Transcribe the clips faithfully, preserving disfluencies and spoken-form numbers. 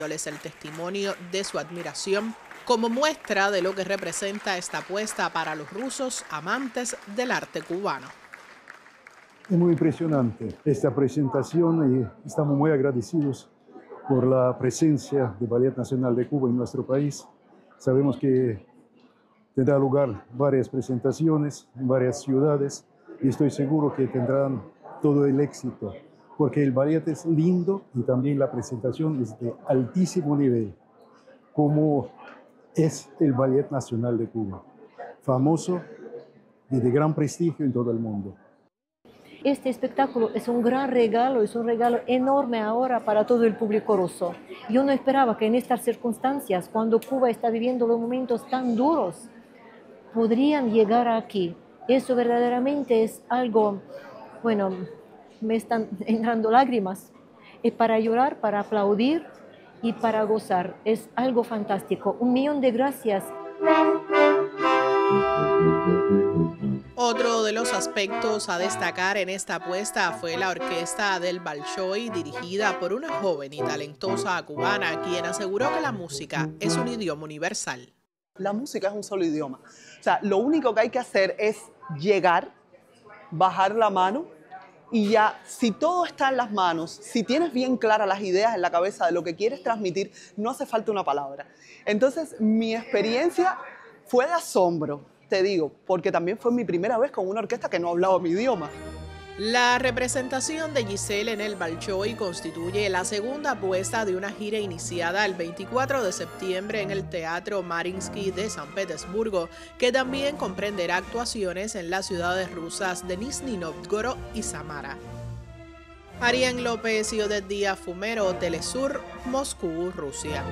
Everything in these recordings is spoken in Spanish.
el testimonio de su admiración como muestra de lo que representa esta apuesta para los rusos amantes del arte cubano. Es muy impresionante esta presentación y estamos muy agradecidos por la presencia del Ballet Nacional de Cuba en nuestro país. Sabemos que tendrá lugar varias presentaciones en varias ciudades y estoy seguro que tendrán todo el éxito, porque el ballet es lindo y también la presentación es de altísimo nivel, como es el Ballet Nacional de Cuba, famoso y de gran prestigio en todo el mundo. Este espectáculo es un gran regalo, es un regalo enorme ahora para todo el público ruso. Yo no esperaba que en estas circunstancias, cuando Cuba está viviendo los momentos tan duros, podrían llegar aquí. Eso verdaderamente es algo, bueno, me están entrando lágrimas. Es para llorar, para aplaudir y para gozar. Es algo fantástico. Un millón de gracias. Otro de los aspectos a destacar en esta apuesta fue la orquesta del Bolshoi, dirigida por una joven y talentosa cubana, quien aseguró que la música es un idioma universal. La música es un solo idioma. O sea, lo único que hay que hacer es llegar, bajar la mano y ya, si todo está en las manos, si tienes bien claras las ideas en la cabeza de lo que quieres transmitir, no hace falta una palabra. Entonces, mi experiencia fue de asombro, te digo, porque también fue mi primera vez con una orquesta que no hablaba mi idioma. La representación de Giselle en el Bolshoi constituye la segunda apuesta de una gira iniciada el veinticuatro de septiembre en el Teatro Mariinsky de San Petersburgo, que también comprenderá actuaciones en las ciudades rusas de Nizhny Novgorod y Samara. Arián López y Odette Díaz Fumero, Telesur, Moscú, Rusia.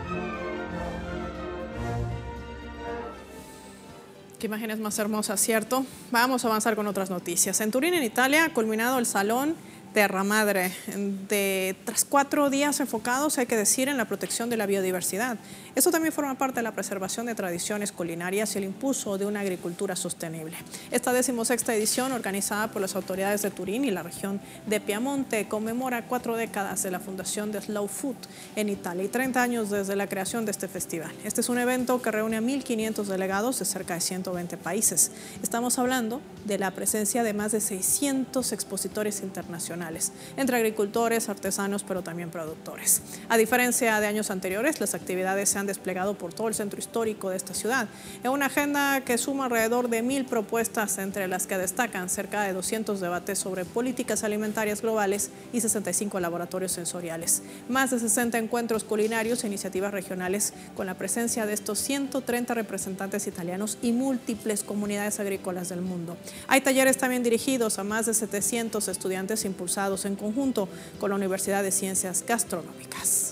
Qué imágenes más hermosas, ¿cierto? Vamos a avanzar con otras noticias. En Turín, en Italia, ha culminado el Salón Terra Madre, de, tras cuatro días enfocados, hay que decir, en la protección de la biodiversidad. Esto también forma parte de la preservación de tradiciones culinarias y el impulso de una agricultura sostenible. Esta decimosexta edición, organizada por las autoridades de Turín y la región de Piamonte, conmemora cuatro décadas de la fundación de Slow Food en Italia y treinta años desde la creación de este festival. Este es un evento que reúne a mil quinientos delegados de cerca de ciento veinte países. Estamos hablando de la presencia de más de seiscientos expositores internacionales, entre agricultores, artesanos, pero también productores. A diferencia de años anteriores, las actividades se han desplegado por todo el centro histórico de esta ciudad, en una agenda que suma alrededor de mil propuestas, entre las que destacan cerca de doscientos debates sobre políticas alimentarias globales y sesenta y cinco laboratorios sensoriales. Más de sesenta encuentros culinarios e iniciativas regionales con la presencia de estos ciento treinta representantes italianos y múltiples comunidades agrícolas del mundo. Hay talleres también dirigidos a más de setecientos estudiantes impulsados en conjunto con la Universidad de Ciencias Gastronómicas.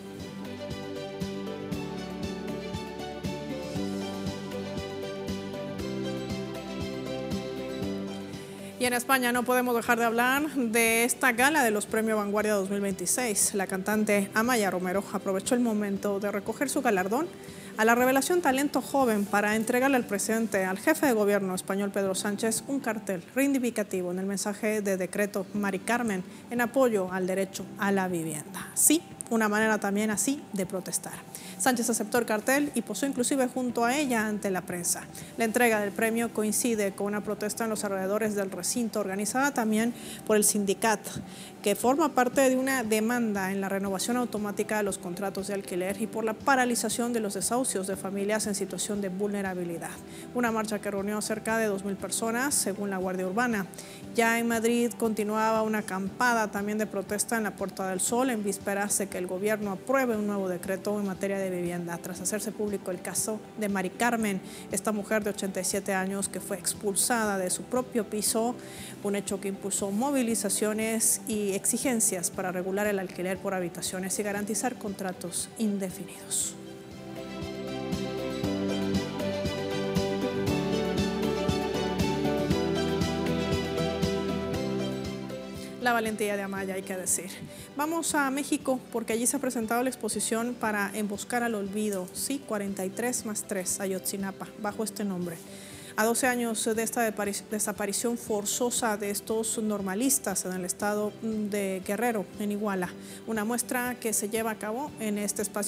Y en España no podemos dejar de hablar de esta gala de los Premios Vanguardia dos mil veintiséis. La cantante Amaya Romero aprovechó el momento de recoger su galardón a la revelación Talento Joven para entregarle al presidente, al jefe de gobierno español Pedro Sánchez, un cartel reivindicativo en el mensaje de decreto Mari Carmen en apoyo al derecho a la vivienda. Sí, una manera también así de protestar. Sánchez aceptó el cartel y posó inclusive junto a ella ante la prensa. La entrega del premio coincide con una protesta en los alrededores del recinto, organizada también por el sindicato, que forma parte de una demanda en la renovación automática de los contratos de alquiler y por la paralización de los desahucios de familias en situación de vulnerabilidad. Una marcha que reunió a cerca de dos mil personas, según la Guardia Urbana. Ya en Madrid continuaba una acampada también de protesta en la Puerta del Sol, en vísperas de que el gobierno apruebe un nuevo decreto en materia de vivienda, tras hacerse público el caso de Mari Carmen, esta mujer de ochenta y siete años que fue expulsada de su propio piso, un hecho que impulsó movilizaciones y exigencias para regular el alquiler por habitaciones y garantizar contratos indefinidos. La valentía de Amaya, hay que decir. Vamos a México, porque allí se ha presentado la exposición para emboscar al olvido, sí, cuarenta y tres más tres, Ayotzinapa, bajo este nombre. a doce años de esta desaparición forzosa de estos normalistas en el estado de Guerrero, en Iguala. Una muestra que se lleva a cabo en este espacio